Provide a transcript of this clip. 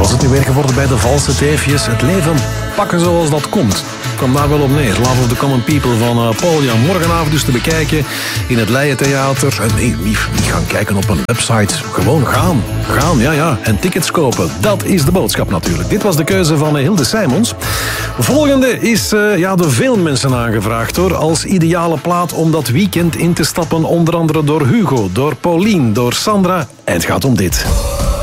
was het nu weer geworden bij de valse teefjes? Het leven pakken zoals dat komt. Kom daar wel op neer. Love of the Common People van Paul Young. Morgenavond dus te bekijken in het Leien Theater. Nee, niet gaan kijken op een website. Gewoon gaan. Gaan, ja. En tickets kopen. Dat is de boodschap natuurlijk. Dit was de keuze van Hilde Sijmons. Volgende is door veel mensen aangevraagd hoor. Als ideale plaat om dat weekend in te stappen. Onder andere door Hugo, door Paulien, door Sandra. En het gaat om dit.